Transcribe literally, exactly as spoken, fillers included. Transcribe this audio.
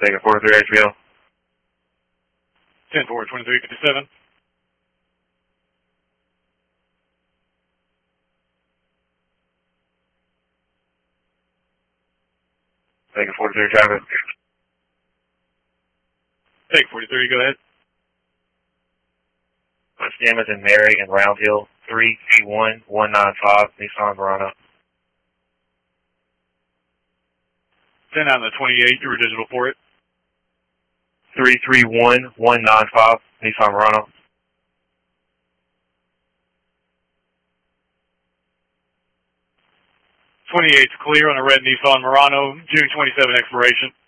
Taking four three H B L. ten four, twenty-three fifty-seven. Taking forty-three traffic. Take forty-three, go ahead. What's damage in Mary and Round Hill, three three one one nine five, Nissan Verano. ten out of the twenty-eight, you were digital for it. three three one one nine five, Nissan Verano. twenty-eight's clear on a red Nissan Murano, June twenty-seventh expiration.